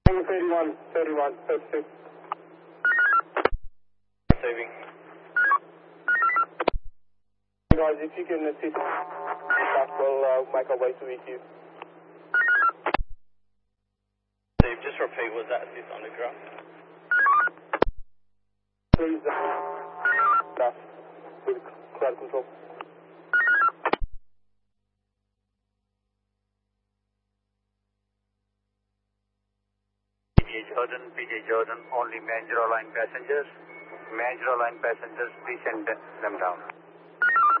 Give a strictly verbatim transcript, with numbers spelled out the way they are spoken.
thirty-one, thirty-one, thirty-six. Saving. Guys, if you can assist, we'll uh, make our way to E Q. Dave, just repeat, was that assist underground? Please, uh, staff with crowd control. P J Jordan, P J Jordan, only major line passengers. Major line passengers, please send them down.